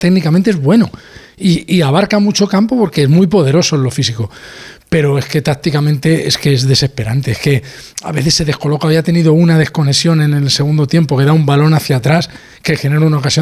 técnicamente es bueno y abarca mucho campo porque es muy poderoso en lo físico. Pero es que tácticamente es desesperante. Es que a veces se descoloca. Había tenido una desconexión en el segundo tiempo que da un balón hacia atrás que genera una ocasión